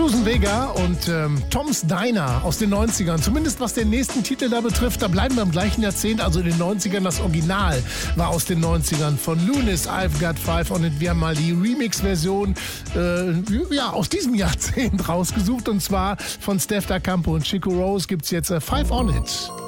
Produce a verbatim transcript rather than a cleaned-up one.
Susan Vega und ähm, Tom's Diner aus den neunzigern. Zumindest was den nächsten Titel da betrifft, da bleiben wir im gleichen Jahrzehnt, also in den neunzigern. Das Original war aus den neunzigern von Lunis, I've Got Five on It. Wir haben mal die Remix-Version äh, ja, aus diesem Jahrzehnt rausgesucht, und zwar von Steph Da Campo und Chico Rose gibt es jetzt äh, Five on It.